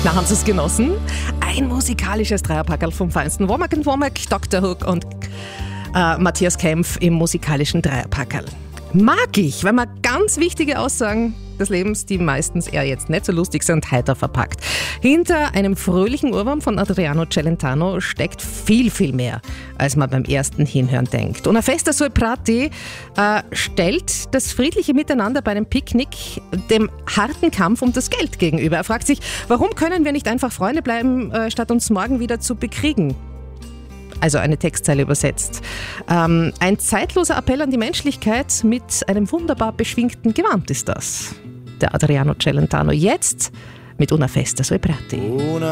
Na, haben Sie es genossen? Ein musikalisches Dreierpackerl vom Feinsten. Womack & Womack, Dr. Hook und Matthias Kempf im musikalischen Dreierpackerl. Mag ich, weil man ganz wichtige Aussagen des Lebens, die meistens eher jetzt nicht so lustig sind, heiter verpackt. Hinter einem fröhlichen Ohrwurm von Adriano Celentano steckt viel, viel mehr, als man beim ersten Hinhören denkt. Una festa sui prati stellt das friedliche Miteinander bei einem Picknick dem harten Kampf um das Geld gegenüber. Er fragt sich, warum können wir nicht einfach Freunde bleiben, statt uns morgen wieder zu bekriegen? Also eine Textzeile übersetzt. Ein zeitloser Appell an die Menschlichkeit mit einem wunderbar beschwingten Gewand ist das. Der Adriano Celentano jetzt mit Una festa sui prati.